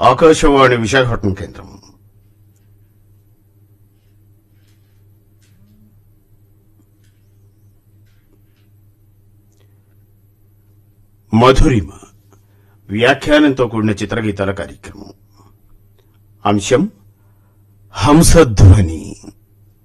ఆకాశవాణి విశాఖపట్నం కేంద్రం. మధురిమ వ్యాఖ్యానంతో కూడిన చిత్రగీతాల కార్యక్రమం. అంశం హంసధ్వని.